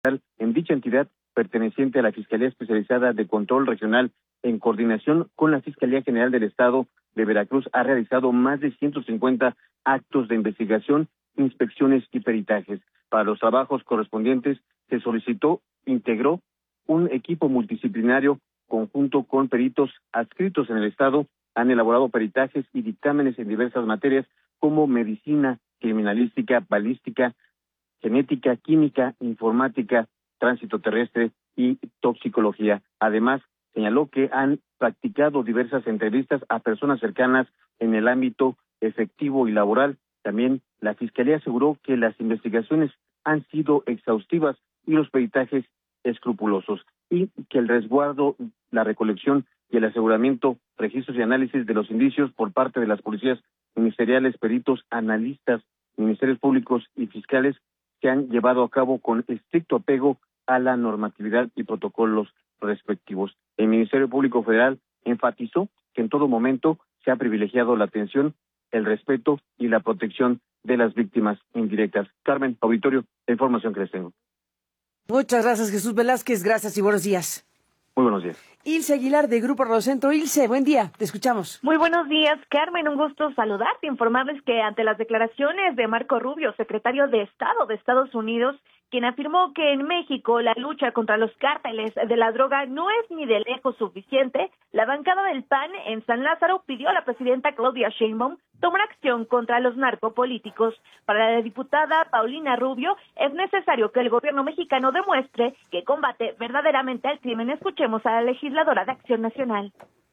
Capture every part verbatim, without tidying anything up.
en dicha entidad perteneciente a la Fiscalía Especializada de Control Regional, en coordinación con la Fiscalía General del Estado de Veracruz, ha realizado más de ciento cincuenta actos de investigación, inspecciones y peritajes. Para los trabajos correspondientes se solicitó, integró un equipo multidisciplinario conjunto con peritos adscritos en el Estado. Han elaborado peritajes y dictámenes en diversas materias como medicina, criminalística, balística, genética, química, informática, tránsito terrestre y toxicología. Además, señaló que han practicado diversas entrevistas a personas cercanas en el ámbito efectivo y laboral. También la Fiscalía aseguró que las investigaciones han sido exhaustivas y los peritajes escrupulosos, y que el resguardo, la recolección y el aseguramiento, registros y análisis de los indicios por parte de las policías ministeriales, peritos, analistas, ministerios públicos y fiscales se han llevado a cabo con estricto apego a la normatividad y protocolos respectivos. El Ministerio Público Federal enfatizó que en todo momento se ha privilegiado la atención, el respeto y la protección de las víctimas indirectas. Carmen, auditorio, la información que les tengo. Muchas gracias, Jesús Velázquez. Gracias y buenos días. Muy buenos días. Ilse Aguilar, de Grupo Radiocentro. Ilse, buen día, te escuchamos. Muy buenos días, Carmen, un gusto saludarte, informarles que ante las declaraciones de Marco Rubio, secretario de Estado de Estados Unidos, quien afirmó que en México la lucha contra los cárteles de la droga no es ni de lejos suficiente, la bancada del P A N en San Lázaro pidió a la presidenta Claudia Sheinbaum tomar acción contra los narcopolíticos. Para la diputada Paulina Rubio, es necesario que el gobierno mexicano demuestre que combate verdaderamente al crimen. Escuchemos a la legisladora de Acción Nacional.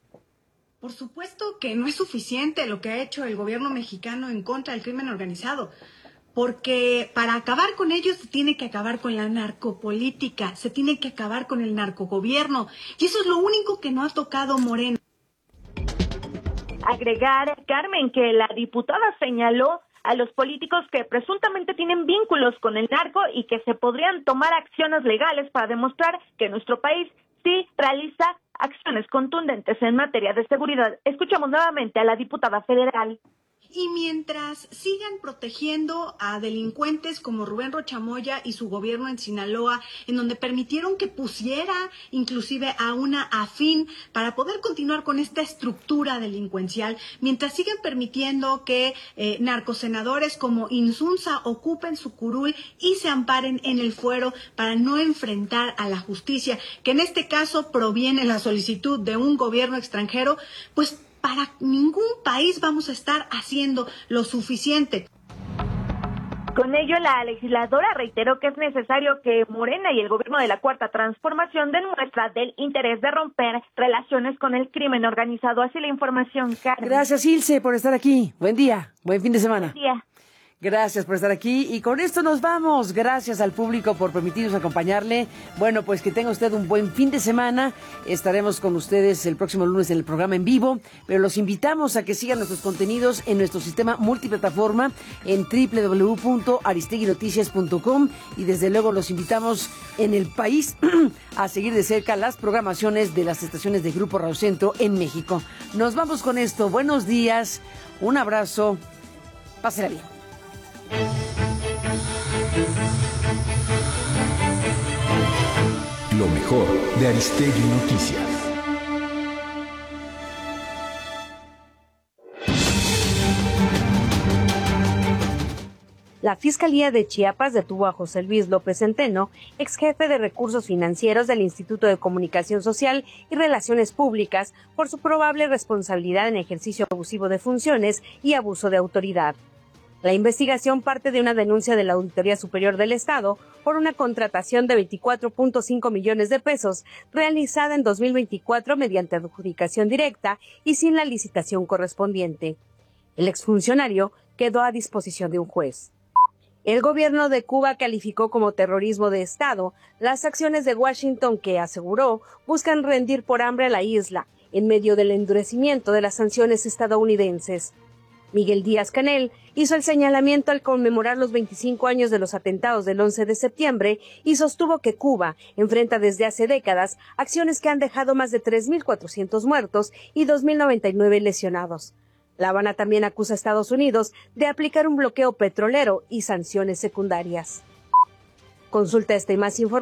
Por supuesto que no es suficiente lo que ha hecho el gobierno mexicano en contra del crimen organizado, porque para acabar con ellos se tiene que acabar con la narcopolítica, se tiene que acabar con el narcogobierno, y eso es lo único que no ha tocado Morena. Agregar, Carmen, que la diputada señaló a los políticos que presuntamente tienen vínculos con el narco y que se podrían tomar acciones legales para demostrar que nuestro país sí realiza acciones contundentes en materia de seguridad. Escuchamos nuevamente a la diputada federal. Y mientras sigan protegiendo a delincuentes como Rubén Rocha Moya y su gobierno en Sinaloa, en donde permitieron que pusiera inclusive a una afín para poder continuar con esta estructura delincuencial, mientras sigan permitiendo que eh, narcosenadores como Insunza ocupen su curul y se amparen en el fuero para no enfrentar a la justicia, que en este caso proviene la solicitud de un gobierno extranjero, pues para ningún país vamos a estar haciendo lo suficiente. Con ello, la legisladora reiteró que es necesario que Morena y el gobierno de la Cuarta Transformación den muestra del interés de romper relaciones con el crimen organizado. Así la información, Carmen. Gracias, Ilse, por estar aquí. Buen día, buen fin de semana. Buen día. Gracias por estar aquí y con esto nos vamos. Gracias al público por permitirnos acompañarle. Bueno, pues que tenga usted un buen fin de semana. Estaremos con ustedes el próximo lunes en el programa en vivo, pero los invitamos a que sigan nuestros contenidos en nuestro sistema multiplataforma en doble u doble u doble u punto aristegui noticias punto com y desde luego los invitamos en el país a seguir de cerca las programaciones de las estaciones de Grupo Radiocentro en México. Nos vamos con esto. Buenos días, un abrazo, pásela bien. Lo mejor de Aristegui Noticias. La Fiscalía de Chiapas detuvo a José Luis López Centeno, ex jefe de recursos financieros del Instituto de Comunicación Social y Relaciones Públicas, por su probable responsabilidad en ejercicio abusivo de funciones y abuso de autoridad. La investigación parte de una denuncia de la Auditoría Superior del Estado por una contratación de veinticuatro punto cinco millones de pesos realizada en dos mil veinticuatro mediante adjudicación directa y sin la licitación correspondiente. El exfuncionario quedó a disposición de un juez. El gobierno de Cuba calificó como terrorismo de Estado las acciones de Washington que, aseguró, buscan rendir por hambre a la isla en medio del endurecimiento de las sanciones estadounidenses. Miguel Díaz-Canel hizo el señalamiento al conmemorar los veinticinco años de los atentados del once de septiembre y sostuvo que Cuba enfrenta desde hace décadas acciones que han dejado más de tres mil cuatrocientos muertos y dos mil noventa y nueve lesionados. La Habana también acusa a Estados Unidos de aplicar un bloqueo petrolero y sanciones secundarias. Consulta esta y más información